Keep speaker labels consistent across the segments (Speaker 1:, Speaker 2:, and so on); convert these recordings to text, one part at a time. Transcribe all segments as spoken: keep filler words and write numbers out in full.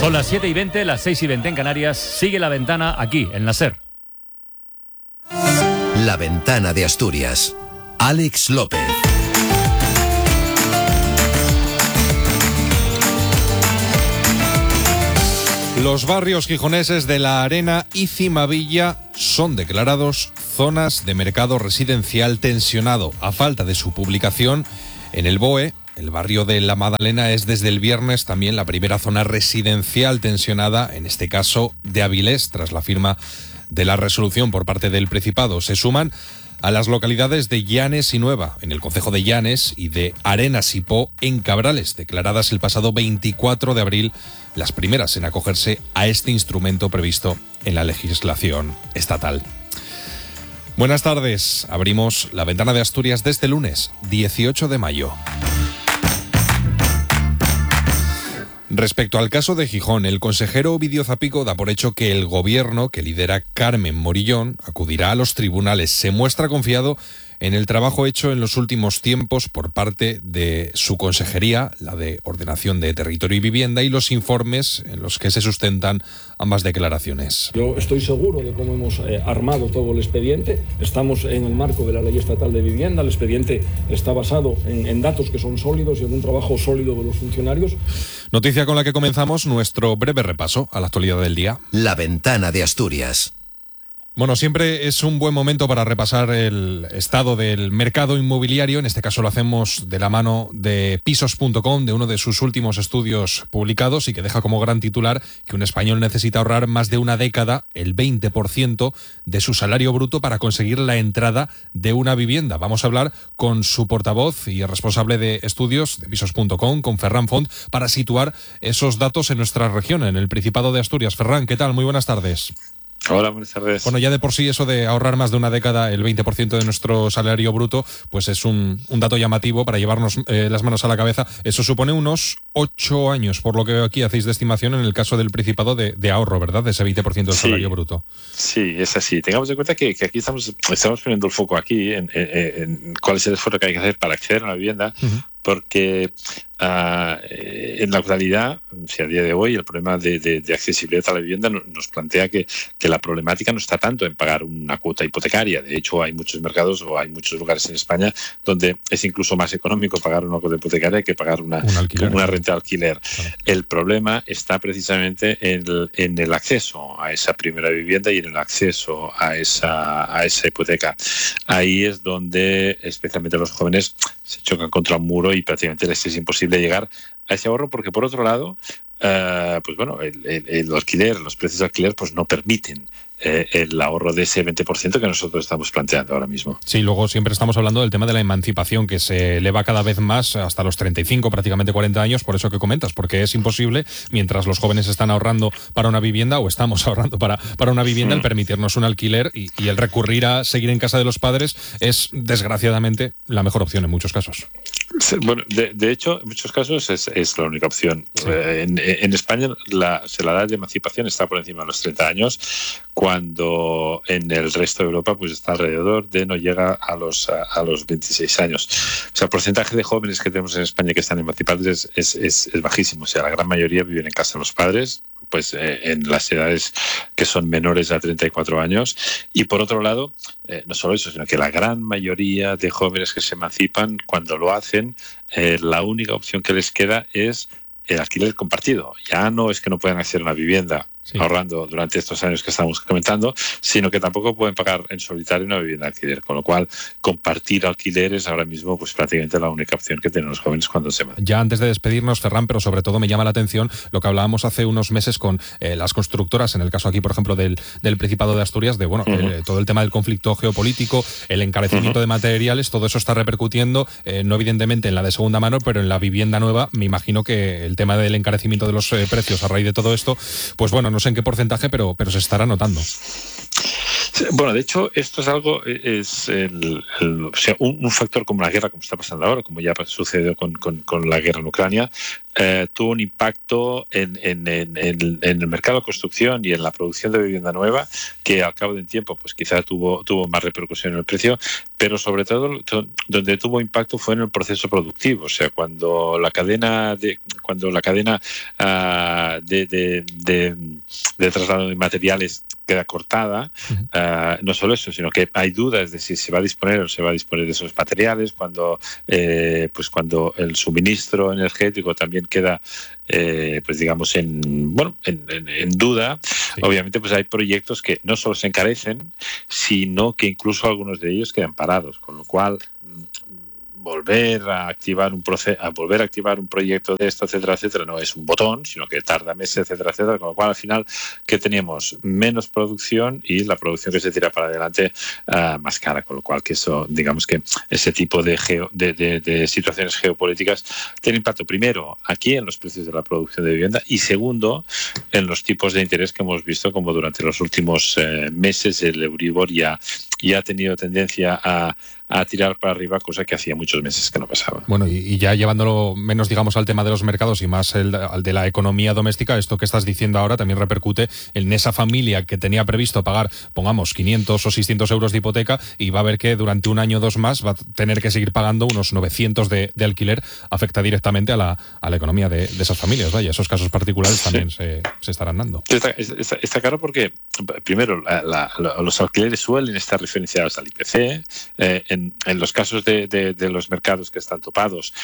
Speaker 1: Son las siete y veinte, las seis y veinte en Canarias. Sigue La Ventana aquí, en la SER.
Speaker 2: La Ventana de Asturias. Alex López.
Speaker 3: Los barrios gijoneses de La Arena y Cimavilla son declarados zonas de mercado residencial tensionado. A falta de su publicación en el B O E, el barrio de La Madalena es desde el viernes también la primera zona residencial tensionada, en este caso de Avilés, tras la firma de la resolución por parte del Principado. Se suman a las localidades de Llanes y Nueva, en el concejo de Llanes, y de Arenas y Po, en Cabrales, declaradas el pasado veinticuatro de abril, las primeras en acogerse a este instrumento previsto en la legislación estatal. Buenas tardes. Abrimos La Ventana de Asturias desde lunes, dieciocho de mayo. Respecto al caso de Gijón, el consejero Ovidio Zapico da por hecho que el gobierno que lidera Carmen Morillón acudirá a los tribunales. Se muestra confiado en el trabajo hecho en los últimos tiempos por parte de su consejería, la de Ordenación de Territorio y Vivienda, y los informes en los que se sustentan ambas declaraciones.
Speaker 4: Yo estoy seguro de cómo hemos eh, armado todo el expediente. Estamos en el marco de la Ley Estatal de Vivienda. El expediente está basado en, en datos que son sólidos y en un trabajo sólido de los funcionarios.
Speaker 3: Noticia con la que comenzamos nuestro breve repaso a la actualidad del día.
Speaker 2: La Ventana de Asturias.
Speaker 3: Bueno, siempre es un buen momento para repasar el estado del mercado inmobiliario. En este caso lo hacemos de la mano de pisos punto com, de uno de sus últimos estudios publicados, y que deja como gran titular que un español necesita ahorrar más de una década, el veinte por ciento de su salario bruto, para conseguir la entrada de una vivienda. Vamos a hablar con su portavoz y responsable de estudios de pisos punto com, con Ferran Font, para situar esos datos en nuestra región, en el Principado de Asturias. Ferran, ¿qué tal? Muy buenas tardes.
Speaker 5: Hola, buenas tardes.
Speaker 3: Bueno, ya de por sí eso de ahorrar más de una década, el veinte por ciento de nuestro salario bruto, pues es un, un dato llamativo para llevarnos eh, las manos a la cabeza. Eso supone unos ocho años, por lo que veo aquí, hacéis de estimación en el caso del Principado de, de ahorro, ¿verdad? De ese veinte por ciento del
Speaker 5: sí,
Speaker 3: salario bruto.
Speaker 5: Sí, es así. Tengamos en cuenta que, que aquí estamos, estamos poniendo el foco aquí en, en, en cuál es el esfuerzo que hay que hacer para acceder a una vivienda, uh-huh. porque uh, en la actualidad, si a día de hoy, el problema de, de, de accesibilidad a la vivienda nos plantea que, que la problemática no está tanto en pagar una cuota hipotecaria. De hecho, hay muchos mercados o hay muchos lugares en España donde es incluso más económico pagar una cuota hipotecaria que pagar una, un alquiler, una renta de alquiler. Claro. El problema está precisamente en el, en el acceso a esa primera vivienda y en el acceso a esa, a esa hipoteca. Ahí es donde, especialmente los jóvenes, se chocan contra un muro y prácticamente les es imposible llegar a ese ahorro, porque por otro lado, uh, pues bueno, el, el, el alquiler, los precios de alquiler, pues no permiten eh, el ahorro de ese veinte por ciento que nosotros estamos planteando ahora mismo.
Speaker 3: Sí, luego siempre estamos hablando del tema de la emancipación, que se eleva cada vez más hasta los treinta y cinco, prácticamente cuarenta años, por eso que comentas, porque es imposible, mientras los jóvenes están ahorrando para una vivienda, o estamos ahorrando para, para una vivienda, sí. el permitirnos un alquiler y, y el recurrir a seguir en casa de los padres es, desgraciadamente, la mejor opción en muchos casos.
Speaker 5: Bueno, de, de hecho, en muchos casos es, es la única opción. Sí. Eh, en, en España la, la edad de emancipación está por encima de los treinta años, cuando en el resto de Europa pues está alrededor de, no llega a los a, a los veintiséis años. O sea, el porcentaje de jóvenes que tenemos en España que están emancipados es, es, es, es bajísimo. O sea, la gran mayoría viven en casa de los padres, pues eh, en las edades que son menores a treinta y cuatro años. Y por otro lado, eh, no solo eso, sino que la gran mayoría de jóvenes que se emancipan, cuando lo hacen, eh, la única opción que les queda es el alquiler compartido. Ya no es que no puedan acceder a una vivienda, sí. ahorrando durante estos años que estamos comentando, sino que tampoco pueden pagar en solitario una vivienda de alquiler, con lo cual compartir alquileres ahora mismo pues prácticamente la única opción que tienen los jóvenes cuando se van.
Speaker 3: Ya antes de despedirnos, Ferran, pero sobre todo me llama la atención lo que hablábamos hace unos meses con eh, las constructoras, en el caso aquí, por ejemplo, del, del Principado de Asturias, de bueno, uh-huh. eh, todo el tema del conflicto geopolítico, el encarecimiento uh-huh. de materiales, todo eso está repercutiendo, eh, no evidentemente en la de segunda mano, pero en la vivienda nueva. Me imagino que el tema del encarecimiento de los eh, precios a raíz de todo esto, pues bueno, no sé en qué porcentaje, pero, pero se estará notando.
Speaker 5: Bueno, de hecho, esto es algo, es el, el, o sea, un, un factor como la guerra, como está pasando ahora, como ya sucedió con, con, con la guerra en Ucrania, eh, tuvo un impacto en, en, en, en, en el mercado de construcción y en la producción de vivienda nueva, que al cabo de un tiempo pues quizá tuvo, tuvo más repercusión en el precio, pero sobre todo donde tuvo impacto fue en el proceso productivo. O sea, cuando la cadena de, cuando la cadena uh, de, de, de, de traslado de materiales queda cortada, uh-huh. uh, no solo eso, sino que hay dudas de si se va a disponer o se va a disponer de esos materiales, cuando eh, pues cuando el suministro energético también queda eh, pues digamos en bueno en, en, en duda, sí. Obviamente pues hay proyectos que no solo se encarecen, sino que incluso algunos de ellos quedan parados, con lo cual volver a activar un proceso, a volver a activar un proyecto de esto, etcétera, etcétera, no es un botón, sino que tarda meses, etcétera, etcétera, con lo cual al final que teníamos menos producción y la producción que se tira para adelante uh, más cara, con lo cual que eso, digamos que ese tipo de, geo, de, de, de situaciones geopolíticas tiene impacto primero aquí en los precios de la producción de vivienda y segundo en los tipos de interés que hemos visto, como durante los últimos eh, meses el Euribor ya, ya ha tenido tendencia a a tirar para arriba, cosa que hacía muchos meses que no pasaba.
Speaker 3: Bueno, y, y ya llevándolo menos, digamos, al tema de los mercados y más el, al de la economía doméstica, esto que estás diciendo ahora también repercute en esa familia que tenía previsto pagar, pongamos, quinientos o seiscientos euros de hipoteca y va a ver que durante un año o dos más va a tener que seguir pagando unos novecientos de, de alquiler, afecta directamente a la, a la economía de, de esas familias. Vaya, esos casos particulares también sí. se, se estarán dando.
Speaker 5: Está, está, está claro porque, primero, la, la, los alquileres suelen estar referenciados al I P C, eh, en En los casos de, de, de los mercados que están topados,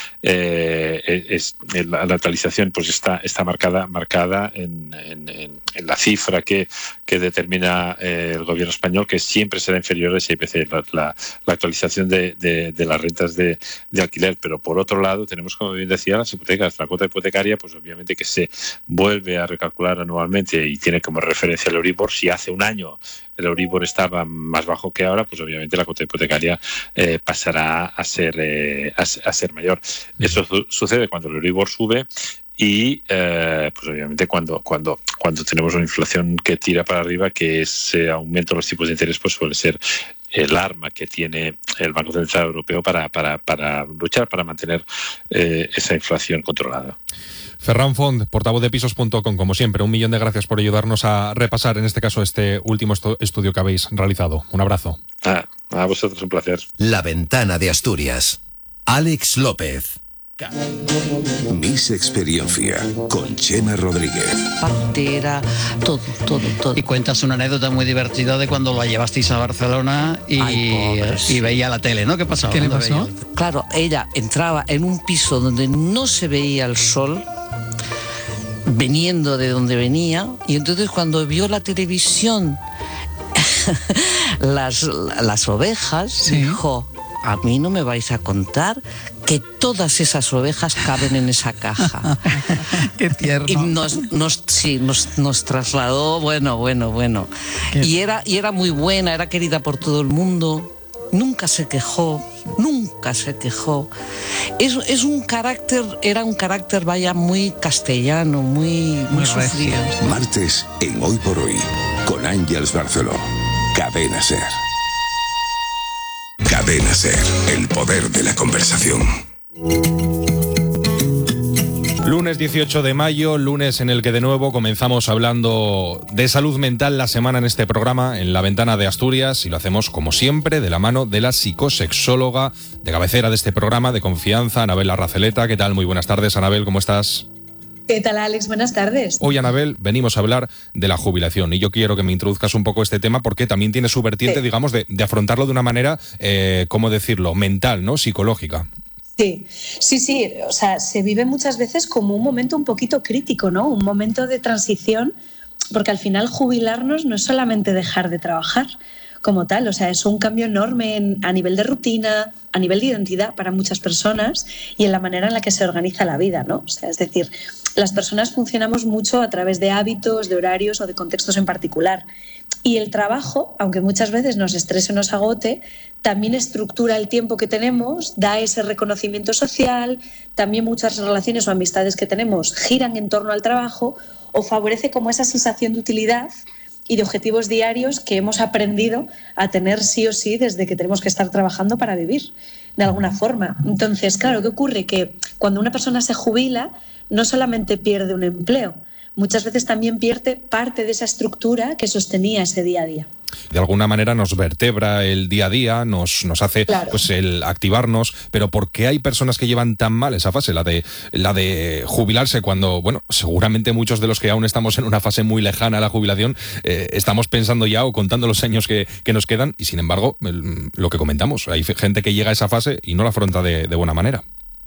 Speaker 5: eh, es, la, la actualización pues está, está marcada, marcada en, en, en la cifra que, que determina eh, el gobierno español, que siempre será inferior a ese I P C, la, la, la actualización de, de, de las rentas de, de alquiler. Pero por otro lado tenemos, como bien decía, las hipotecas. La cuota hipotecaria, pues obviamente que se vuelve a recalcular anualmente y tiene como referencia el Euribor. Si hace un año el Euribor estaba más bajo que ahora, pues obviamente la cuota hipotecaria eh, pasará a ser eh, a, a ser mayor. Eso su- sucede cuando el Euribor sube y eh, pues obviamente cuando cuando cuando tenemos una inflación que tira para arriba, que ese aumento de los tipos de interés pues suele ser el arma que tiene el Banco Central Europeo para para para luchar para mantener eh, esa inflación controlada.
Speaker 3: Ferran Font, portavoz de pisos punto com, como siempre, un millón de gracias por ayudarnos a repasar, en este caso, este último estu- estudio que habéis realizado. Un abrazo.
Speaker 5: Ah, a vosotros, un placer.
Speaker 2: La Ventana de Asturias. Alex López.
Speaker 6: Mis Experiencia con Chema Rodríguez.
Speaker 7: Partera, todo, todo, todo.
Speaker 8: Y cuentas una anécdota muy divertida de cuando la llevasteis a Barcelona y,
Speaker 7: Ay, pobre, sí.
Speaker 8: y veía la tele, ¿no? ¿Qué pasaba?
Speaker 9: ¿Qué le pasó?
Speaker 8: Veía?
Speaker 7: Claro, ella entraba en un piso donde no se veía el sol, veniendo de donde venía, y entonces cuando vio la televisión las, las ovejas,
Speaker 9: sí.
Speaker 7: dijo: a mí no me vais a contar que todas esas ovejas caben en esa caja.
Speaker 9: Qué tierno.
Speaker 7: Y nos, nos, sí, nos, nos trasladó, bueno, bueno, bueno.
Speaker 9: Qué...
Speaker 7: Y era, y era muy buena, era querida por todo el mundo. Nunca se quejó, nunca se quejó. Es, es un carácter, era un carácter, vaya, muy castellano, muy, muy, muy sufrido.
Speaker 6: Martes en Hoy por Hoy, con Ángeles Barceló. Cadena Ser. Cadena Ser, el poder de la conversación.
Speaker 3: Lunes dieciocho de mayo, lunes en el que de nuevo comenzamos hablando de salud mental la semana en este programa, en La Ventana de Asturias, y lo hacemos como siempre de la mano de la psicosexóloga de cabecera de este programa, de confianza, Anabel Arraceleta. ¿Qué tal? Muy buenas tardes, Anabel, ¿cómo estás?
Speaker 10: ¿Qué tal, Alex? Buenas tardes.
Speaker 3: Hoy, Anabel, venimos a hablar de la jubilación y yo quiero que me introduzcas un poco este tema porque también tiene su vertiente, sí. digamos, de, de afrontarlo de una manera, eh, ¿cómo decirlo?, mental, ¿no?, psicológica.
Speaker 10: Sí, sí, sí, o sea, se vive muchas veces como un momento un poquito crítico, ¿no? Un momento de transición, porque al final jubilarnos no es solamente dejar de trabajar como tal, o sea, es un cambio enorme en, a nivel de rutina, a nivel de identidad para muchas personas y en la manera en la que se organiza la vida, ¿no? O sea, es decir, las personas funcionamos mucho a través de hábitos, de horarios o de contextos en particular. Y el trabajo, aunque muchas veces nos estrese o nos agote, también estructura el tiempo que tenemos, da ese reconocimiento social, también muchas relaciones o amistades que tenemos giran en torno al trabajo o favorece como esa sensación de utilidad y de objetivos diarios que hemos aprendido a tener sí o sí desde que tenemos que estar trabajando para vivir de alguna forma. Entonces, claro, ¿qué ocurre? Que cuando una persona se jubila no solamente pierde un empleo, muchas veces también pierde parte de esa estructura que sostenía ese día a día.
Speaker 3: De alguna manera nos vertebra el día a día, nos, nos hace claro. pues el activarnos, pero ¿por qué hay personas que llevan tan mal esa fase, la de, la de jubilarse cuando, bueno, seguramente muchos de los que aún estamos en una fase muy lejana a la jubilación, eh, estamos pensando ya o contando los años que, que nos quedan y sin embargo, el, lo que comentamos, hay gente que llega a esa fase y no la afronta de, de buena manera?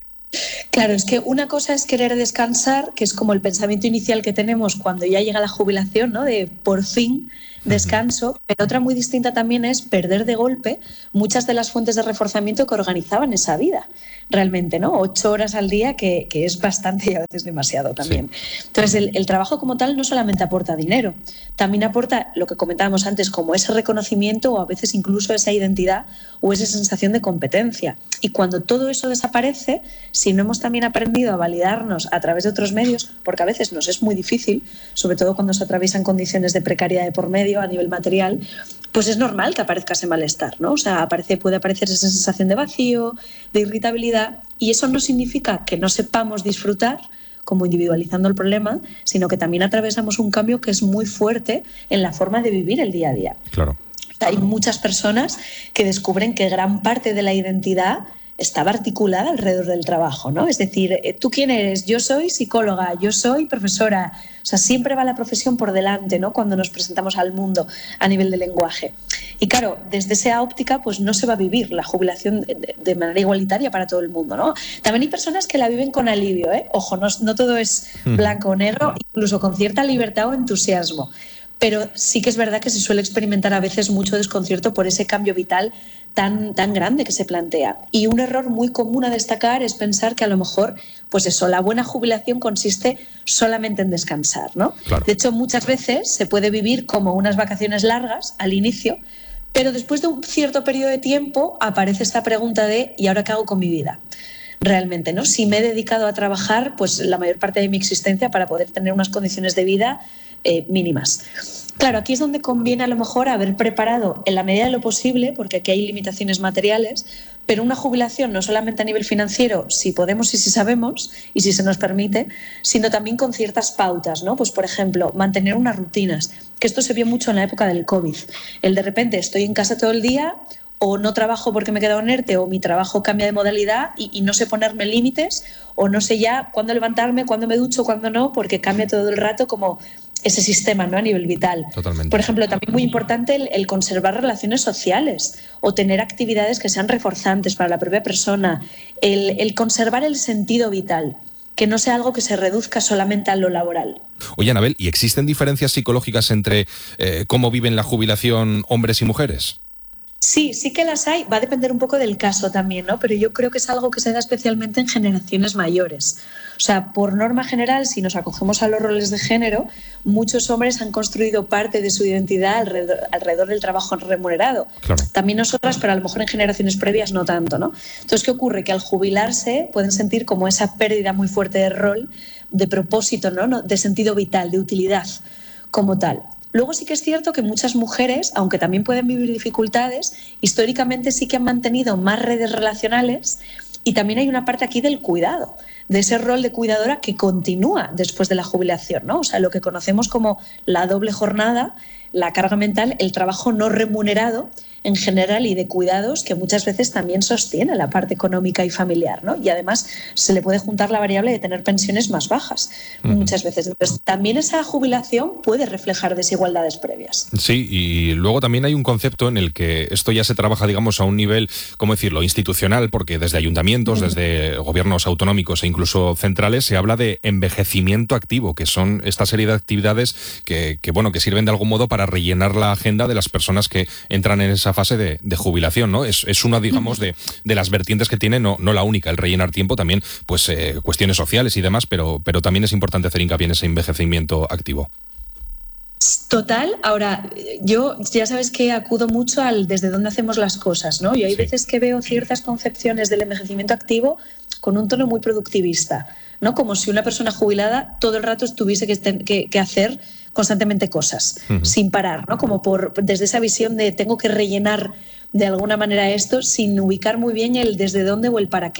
Speaker 10: Claro, es que una cosa es querer descansar, que es como el pensamiento inicial que tenemos cuando ya llega la jubilación, ¿no? De por fin descanso, pero otra muy distinta también es perder de golpe muchas de las fuentes de reforzamiento que organizaban esa vida, realmente, ¿no? Ocho horas al día, que, que es bastante y a veces demasiado también. Sí. Entonces, el, el trabajo como tal no solamente aporta dinero, también aporta lo que comentábamos antes, como ese reconocimiento o a veces incluso esa identidad o esa sensación de competencia. Y cuando todo eso desaparece, si no hemos también aprendido a validarnos a través de otros medios, porque a veces nos es muy difícil, sobre todo cuando se atraviesan condiciones de precariedad de por medio a nivel material, pues es normal que aparezca ese malestar, ¿no? O sea, aparece, puede aparecer esa sensación de vacío, de irritabilidad, y eso no significa que no sepamos disfrutar, como individualizando el problema, sino que también atravesamos un cambio que es muy fuerte en la forma de vivir el día a día.
Speaker 3: Claro.
Speaker 10: Hay muchas personas que descubren que gran parte de la identidad estaba articulada alrededor del trabajo, ¿no? Es decir, ¿tú quién eres? Yo soy psicóloga, yo soy profesora. O sea, siempre va la profesión por delante, ¿no? Cuando nos presentamos al mundo a nivel de lenguaje. Y claro, desde esa óptica, pues no se va a vivir la jubilación de, de manera igualitaria para todo el mundo, ¿no? También hay personas que la viven con alivio, ¿eh? Ojo, no, no todo es blanco o negro, incluso con cierta libertad o entusiasmo. Pero sí que es verdad que se suele experimentar a veces mucho desconcierto por ese cambio vital tan, tan grande que se plantea. Y un error muy común a destacar es pensar que a lo mejor, pues eso, la buena jubilación consiste solamente en descansar, ¿no? Claro. De hecho, muchas veces se puede vivir como unas vacaciones largas al inicio, pero después de un cierto periodo de tiempo aparece esta pregunta de ¿y ahora qué hago con mi vida? Realmente, ¿no? Si me he dedicado a trabajar, pues la mayor parte de mi existencia para poder tener unas condiciones de vida Eh, mínimas. Claro, aquí es donde conviene a lo mejor haber preparado en la medida de lo posible, porque aquí hay limitaciones materiales, pero una jubilación no solamente a nivel financiero, si podemos y si sabemos y si se nos permite, sino también con ciertas pautas, ¿no? Pues por ejemplo, mantener unas rutinas, que esto se vio mucho en la época del COVID. El de repente estoy en casa todo el día, o no trabajo porque me he quedado en ERTE, o mi trabajo cambia de modalidad y, y no sé ponerme límites, o no sé ya cuándo levantarme, cuándo me ducho, cuándo no, porque cambia todo el rato como ese sistema, ¿no? A nivel vital.
Speaker 3: Totalmente.
Speaker 10: Por ejemplo, también muy importante el, el conservar relaciones sociales o tener actividades que sean reforzantes para la propia persona, el, el conservar el sentido vital, que no sea algo que se reduzca solamente a lo laboral.
Speaker 3: Oye, Anabel, ¿y existen diferencias psicológicas entre eh, cómo viven la jubilación hombres y mujeres?
Speaker 10: Sí, sí que las hay. Va a depender un poco del caso también, ¿no? Pero yo creo que es algo que se da especialmente en generaciones mayores. O sea, por norma general, si nos acogemos a los roles de género, muchos hombres han construido parte de su identidad alrededor, alrededor del trabajo remunerado. Claro. También nosotras, pero a lo mejor en generaciones previas no tanto, ¿no? Entonces, ¿qué ocurre? Que al jubilarse pueden sentir como esa pérdida muy fuerte de rol, de propósito, ¿no? De sentido vital, de utilidad como tal. Luego sí que es cierto que muchas mujeres, aunque también pueden vivir dificultades, históricamente sí que han mantenido más redes relacionales y también hay una parte aquí del cuidado, de ese rol de cuidadora que continúa después de la jubilación, ¿no? O sea, lo que conocemos como la doble jornada, la carga mental, el trabajo no remunerado en general y de cuidados que muchas veces también sostiene la parte económica y familiar, ¿no? Y además se le puede juntar la variable de tener pensiones más bajas uh-huh. muchas veces. Entonces, también esa jubilación puede reflejar desigualdades previas.
Speaker 3: Sí, y luego también hay un concepto en el que esto ya se trabaja, digamos, a un nivel, ¿cómo decirlo?, institucional, porque desde ayuntamientos, uh-huh. desde gobiernos autonómicos e incluso centrales se habla de envejecimiento activo, que son esta serie de actividades que, que bueno, que sirven de algún modo para rellenar la agenda de las personas que entran en esa fase de, de jubilación, ¿no? Es, es una, digamos, de, de las vertientes que tiene, no, no la única, el rellenar tiempo, también, pues, eh, cuestiones sociales y demás, pero, pero también es importante hacer hincapié en ese envejecimiento activo.
Speaker 10: Total. Ahora, yo ya sabes que acudo mucho al desde dónde hacemos las cosas, ¿no? Y hay sí. veces que veo ciertas concepciones del envejecimiento activo con un tono muy productivista, ¿no? Como si una persona jubilada todo el rato tuviese que, que, que hacer constantemente cosas, uh-huh. sin parar, ¿no? Como por desde esa visión de tengo que rellenar de alguna manera esto sin ubicar muy bien el desde dónde o el para qué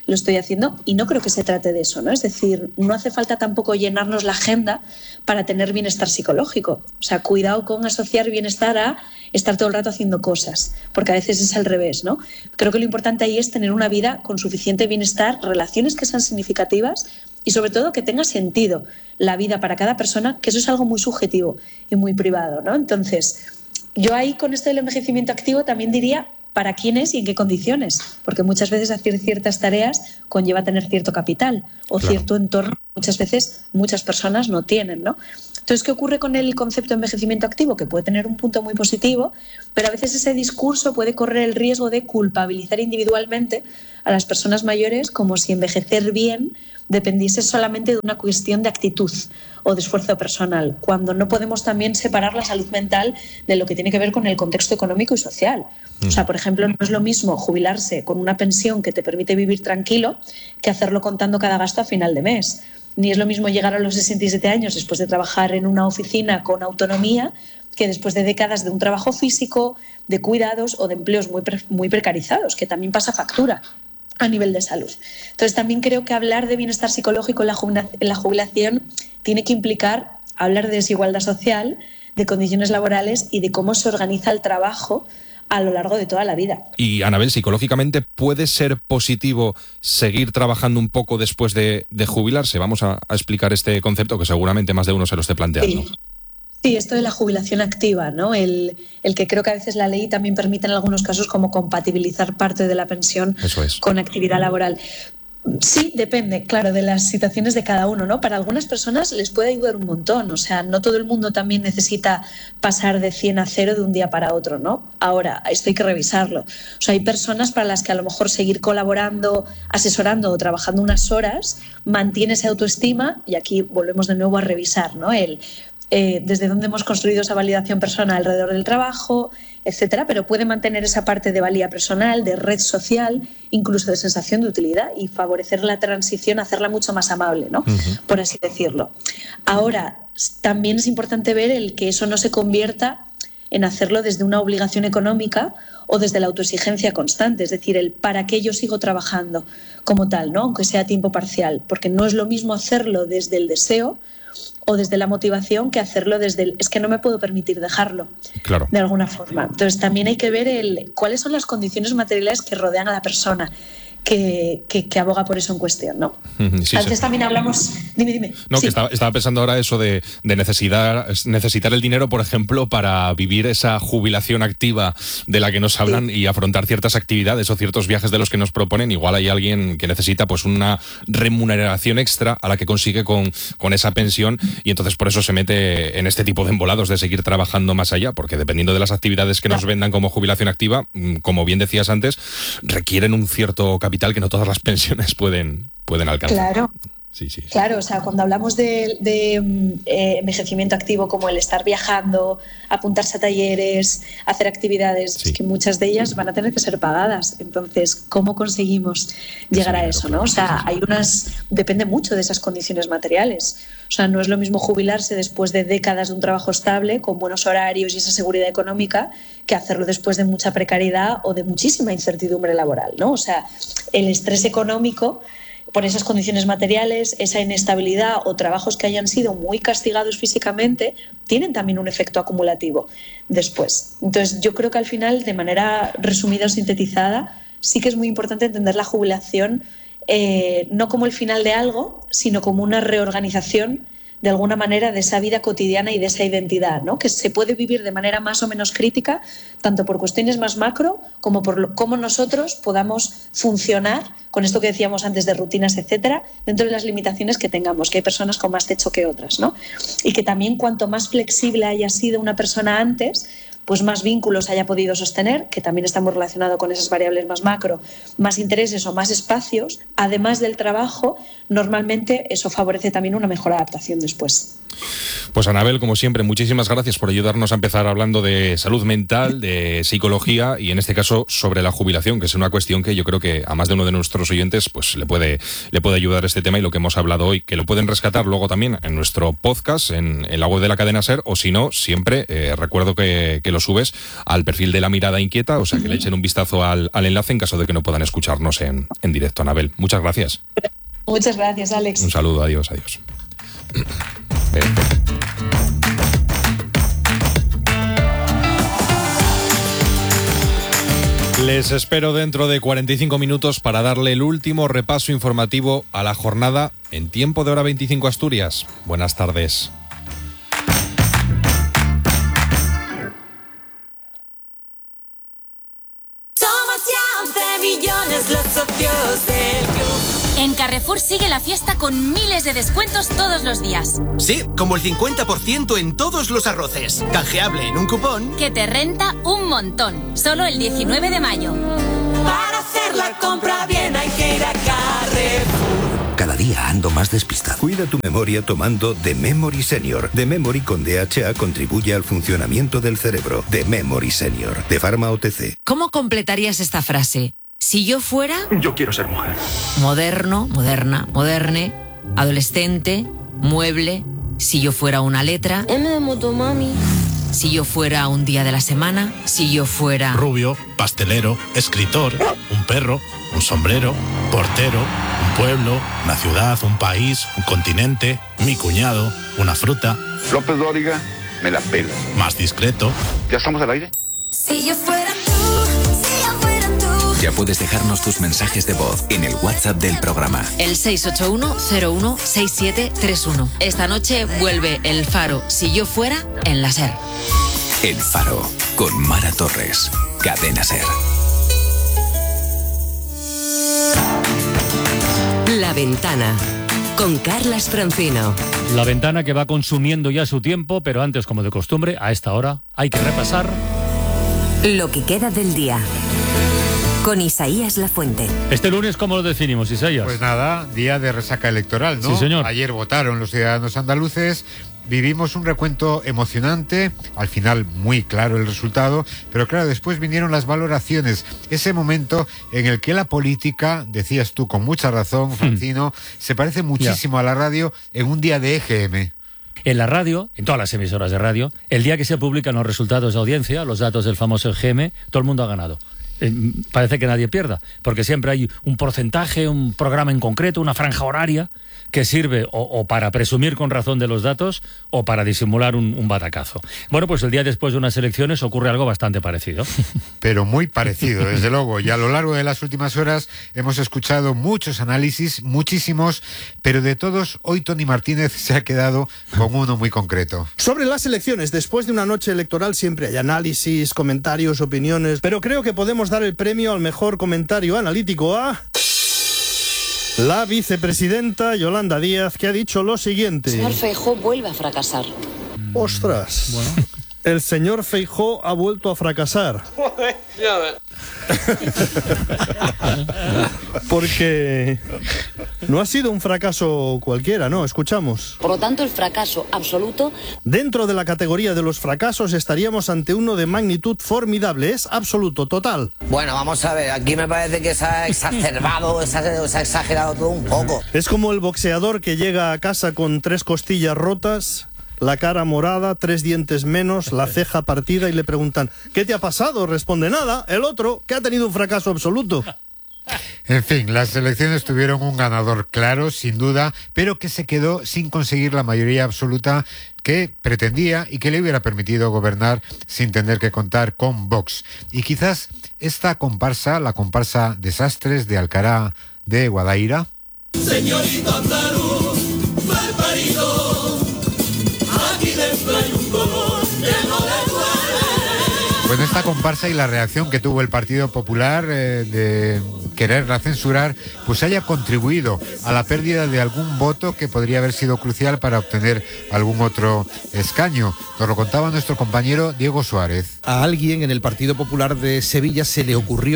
Speaker 10: lo estoy haciendo, y no creo que se trate de eso, ¿no? Es decir, no hace falta tampoco llenarnos la agenda para tener bienestar psicológico. O sea, cuidado con asociar bienestar a estar todo el rato haciendo cosas, porque a veces es al revés, ¿no? Creo que lo importante ahí es tener una vida con suficiente bienestar, relaciones que sean significativas y sobre todo que tenga sentido la vida para cada persona, que eso es algo muy subjetivo y muy privado, ¿no? Entonces, yo ahí con esto del envejecimiento activo también diría para quién es y en qué condiciones, porque muchas veces hacer ciertas tareas conlleva tener cierto capital o claro. cierto entorno, muchas veces muchas personas no tienen, ¿no? Entonces, ¿qué ocurre con el concepto de envejecimiento activo? Que puede tener un punto muy positivo, pero a veces ese discurso puede correr el riesgo de culpabilizar individualmente a las personas mayores como si envejecer bien dependiese solamente de una cuestión de actitud o de esfuerzo personal, cuando no podemos también separar la salud mental de lo que tiene que ver con el contexto económico y social. O sea, por ejemplo, no es lo mismo jubilarse con una pensión que te permite vivir tranquilo que hacerlo contando cada gasto a final de mes. Ni es lo mismo llegar a los sesenta y siete años después de trabajar en una oficina con autonomía que después de décadas de un trabajo físico, de cuidados o de empleos muy, pre- muy precarizados, que también pasa factura a nivel de salud. Entonces, también creo que hablar de bienestar psicológico en la, jubila- en la jubilación tiene que implicar hablar de desigualdad social, de condiciones laborales y de cómo se organiza el trabajo a lo largo de toda la vida.
Speaker 3: Y, Anabel, psicológicamente, ¿puede ser positivo seguir trabajando un poco después de, de jubilarse? Vamos a, a explicar este concepto que seguramente más de uno se lo esté planteando.
Speaker 10: Sí. Sí, esto de la jubilación activa, ¿no? El, el que creo que a veces la ley también permite en algunos casos como compatibilizar parte de la pensión
Speaker 3: Eso es.
Speaker 10: con actividad laboral. Sí, depende, claro, de las situaciones de cada uno, ¿no? Para algunas personas les puede ayudar un montón, o sea, no todo el mundo también necesita pasar de cien a cero de un día para otro, ¿no? Ahora, esto hay que revisarlo. O sea, hay personas para las que a lo mejor seguir colaborando, asesorando o trabajando unas horas mantiene esa autoestima, y aquí volvemos de nuevo a revisar, ¿no? El eh, desde dónde hemos construido esa validación personal alrededor del trabajo, etcétera, pero puede mantener esa parte de valía personal, de red social, incluso de sensación de utilidad, y favorecer la transición, hacerla mucho más amable, ¿no? Uh-huh. Por así decirlo. Ahora, también es importante ver el que eso no se convierta en hacerlo desde una obligación económica o desde la autoexigencia constante, es decir, el para qué yo sigo trabajando como tal, ¿no? Aunque sea a tiempo parcial, porque no es lo mismo hacerlo desde el deseo o desde la motivación que hacerlo desde el es que no me puedo permitir dejarlo,
Speaker 3: claro,
Speaker 10: de alguna forma. Entonces también hay que ver el cuáles son las condiciones materiales que rodean a la persona que, que, que aboga por eso en cuestión, ¿no? Sí, Antes sí. también hablamos... Dime, dime.
Speaker 3: No,
Speaker 10: sí.
Speaker 3: que estaba, estaba pensando ahora eso de, de necesitar, necesitar el dinero, por ejemplo, para vivir esa jubilación activa de la que nos hablan, sí, y afrontar ciertas actividades o ciertos viajes de los que nos proponen. Igual hay alguien que necesita pues una remuneración extra a la que consigue con, con esa pensión, y entonces por eso se mete en este tipo de embolados de seguir trabajando más allá, porque dependiendo de las actividades que claro. nos vendan como jubilación activa, como bien decías antes, requieren un cierto capital que no todas las pensiones pueden, pueden alcanzar.
Speaker 10: Claro.
Speaker 3: Sí, sí, sí.
Speaker 10: Claro, o sea, cuando hablamos de, de eh, envejecimiento activo, como el estar viajando, apuntarse a talleres, hacer actividades, sí, es que muchas de ellas van a tener que ser pagadas. Entonces, ¿cómo conseguimos llegar a eso, no? O sea, hay unas, depende mucho de esas condiciones materiales. O sea, no es lo mismo jubilarse después de décadas de un trabajo estable, con buenos horarios y esa seguridad económica, que hacerlo después de mucha precariedad o de muchísima incertidumbre laboral, ¿no? O sea, el estrés económico por esas condiciones materiales, esa inestabilidad o trabajos que hayan sido muy castigados físicamente, tienen también un efecto acumulativo después. Entonces, yo creo que al final, de manera resumida o sintetizada, sí que es muy importante entender la jubilación eh, no como el final de algo, sino como una reorganización de alguna manera de esa vida cotidiana y de esa identidad, ¿no? Que se puede vivir de manera más o menos crítica, tanto por cuestiones más macro como por lo, cómo nosotros podamos funcionar con esto que decíamos antes de rutinas, etcétera, dentro de las limitaciones que tengamos, que hay personas con más techo que otras, ¿no? Y que también cuanto más flexible haya sido una persona antes, pues más vínculos haya podido sostener, que también está muy relacionado con esas variables más macro, más intereses o más espacios, además del trabajo, normalmente eso favorece también una mejor adaptación después.
Speaker 3: Pues Anabel, como siempre, muchísimas gracias por ayudarnos a empezar hablando de salud mental, de psicología y en este caso sobre la jubilación, que es una cuestión que yo creo que a más de uno de nuestros oyentes pues le puede, le puede ayudar este tema y lo que hemos hablado hoy, que lo pueden rescatar luego también en nuestro podcast, en, en la web de la cadena SER, o si no, siempre eh, recuerdo que, que lo subes al perfil de La Mirada Inquieta, o sea que le echen un vistazo al, al enlace en caso de que no puedan escucharnos en, en directo. Anabel, muchas gracias.
Speaker 10: Muchas gracias, Alex.
Speaker 3: Un saludo, adiós, adiós. Les espero dentro de cuarenta y cinco minutos para darle el último repaso informativo a la jornada en tiempo de hora veinticinco Asturias. Buenas tardes.
Speaker 9: Somos ya once millones los socios del club. En Carrefour sigue la fiesta con miles de descuentos todos los días.
Speaker 11: Sí, como el cincuenta por ciento en todos los arroces. Canjeable en un cupón
Speaker 9: que te renta un montón. Solo el diecinueve de mayo. Para hacer la compra bien hay que ir a Carrefour.
Speaker 2: Cada día ando más despistado. Cuida tu memoria tomando The Memory Senior. The Memory con D H A contribuye al funcionamiento del cerebro. The Memory Senior, de Pharma O T C.
Speaker 12: ¿Cómo completarías esta frase? Si yo fuera...
Speaker 13: Yo quiero ser mujer.
Speaker 12: Moderno, moderna, moderne, adolescente, mueble. Si yo fuera una letra...
Speaker 14: M de motomami.
Speaker 12: Si yo fuera un día de la semana. Si yo fuera...
Speaker 15: Rubio, pastelero, escritor, un perro, un sombrero, portero, un pueblo, una ciudad, un país, un continente, mi cuñado, una fruta.
Speaker 16: López Dóriga, me la pela.
Speaker 15: Más discreto.
Speaker 16: ¿Ya estamos al aire?
Speaker 9: Si yo fuera tú, si yo fuera tú.
Speaker 2: Ya puedes dejarnos tus mensajes de voz en el WhatsApp del programa.
Speaker 12: El seis ocho uno cero uno seis siete tres uno. Esta noche vuelve El Faro, Si yo fuera, en la SER.
Speaker 2: El Faro, con Mara Torres. Cadena SER.
Speaker 17: La Ventana, con Carlas Francino.
Speaker 1: La Ventana que va consumiendo ya su tiempo, pero antes, como de costumbre, a esta hora hay que repasar
Speaker 17: lo que queda del día, con Isaías Lafuente.
Speaker 1: Este lunes, ¿cómo lo definimos, Isaías?
Speaker 18: Pues nada, día de resaca electoral, ¿no?
Speaker 1: Sí, señor.
Speaker 18: Ayer votaron los ciudadanos andaluces, vivimos un recuento emocionante, al final muy claro el resultado, pero claro, después vinieron las valoraciones, ese momento en el que la política, decías tú con mucha razón, Francino, hmm. se parece muchísimo yeah. a la radio en un día de E G M.
Speaker 1: En la radio, en todas las emisoras de radio, el día que se publican los resultados de audiencia, los datos del famoso E G M, todo el mundo ha ganado. Eh, parece que nadie pierda, porque siempre hay un porcentaje, un programa en concreto, una franja horaria que sirve o, o para presumir con razón de los datos o para disimular un, un batacazo. Bueno, pues el día después de unas elecciones ocurre algo bastante parecido.
Speaker 18: Pero muy parecido, desde luego. Y a lo largo de las últimas horas hemos escuchado muchos análisis, muchísimos, pero de todos, hoy Tony Martínez se ha quedado con uno muy concreto.
Speaker 19: Sobre las elecciones, después de una noche electoral siempre hay análisis, comentarios, opiniones, pero creo que podemos dar el premio al mejor comentario analítico a la vicepresidenta Yolanda Díaz, que ha dicho lo siguiente.
Speaker 14: El señor Feijóo vuelve a fracasar.
Speaker 19: Ostras. Bueno. El señor Feijóo ha vuelto a fracasar.
Speaker 14: Joder, ya ves.
Speaker 19: Porque no ha sido un fracaso cualquiera, ¿no? Escuchamos.
Speaker 14: Por lo tanto, el fracaso absoluto.
Speaker 19: Dentro de la categoría de los fracasos estaríamos ante uno de magnitud formidable. Es absoluto, total.
Speaker 20: Bueno, vamos a ver, aquí me parece que se ha exacerbado, se ha, se ha exagerado todo un poco.
Speaker 19: Es como el boxeador que llega a casa con tres costillas rotas, la cara morada, tres dientes menos, la ceja partida y le preguntan ¿qué te ha pasado? Responde nada. El otro, que ha tenido un fracaso absoluto.
Speaker 18: En fin, las elecciones tuvieron un ganador claro, sin duda, pero que se quedó sin conseguir la mayoría absoluta que pretendía y que le hubiera permitido gobernar sin tener que contar con Vox. Y quizás esta comparsa, la comparsa Desastres de Alcalá de Guadaira.
Speaker 9: Señorito andaluz, mal parido, aquí dentro hay un color que no le duele.
Speaker 18: Pues esta comparsa y la reacción que tuvo el Partido Popular eh, de quererla censurar, pues haya contribuido a la pérdida de algún voto que podría haber sido crucial para obtener algún otro escaño. Nos lo contaba nuestro compañero Diego Suárez.
Speaker 21: A alguien en el Partido Popular de Sevilla se le ocurrió que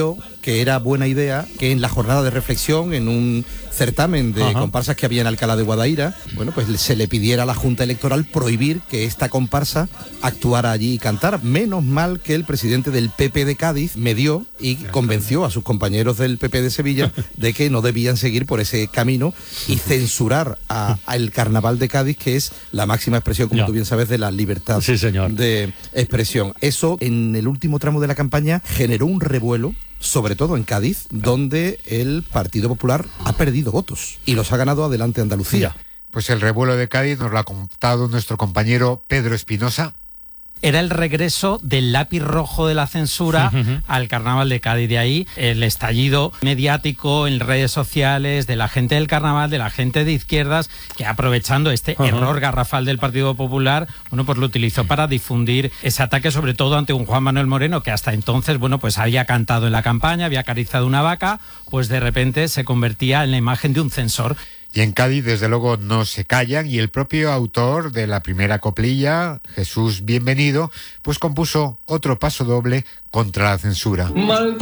Speaker 13: que era buena idea que en la jornada de reflexión, en un certamen de
Speaker 1: Ajá.
Speaker 13: comparsas que había en Alcalá de Guadaira, bueno, pues se le pidiera a la Junta Electoral prohibir que esta comparsa actuara allí y cantara. Menos mal que el presidente del P P de Cádiz medió y convenció a sus compañeros del P P de Sevilla de que no debían seguir por ese camino y censurar al Carnaval de Cádiz, que es la máxima expresión, como
Speaker 1: Ya.
Speaker 13: tú bien sabes, de la libertad
Speaker 1: Sí, señor.
Speaker 13: de expresión. Eso, en el último tramo de la campaña, generó un revuelo, sobre todo en Cádiz, donde el Partido Popular ha perdido votos y los ha ganado Adelante Andalucía.
Speaker 18: Pues el revuelo de Cádiz nos lo ha contado nuestro compañero Pedro Espinosa.
Speaker 21: Era el regreso del lápiz rojo de la censura uh-huh. al Carnaval de Cádiz. De ahí el estallido mediático en redes sociales de la gente del Carnaval, de la gente de izquierdas, que aprovechando este uh-huh. error garrafal del Partido Popular, bueno, pues lo utilizó para difundir ese ataque, sobre todo ante un Juan Manuel Moreno que hasta entonces, bueno, pues había cantado en la campaña, había acariciado una vaca, pues de repente se convertía en la imagen de un censor.
Speaker 18: Y en Cádiz, desde luego, no se callan, y el propio autor de la primera coplilla, Jesús Bienvenido, pues compuso otro paso doble contra la censura. Mal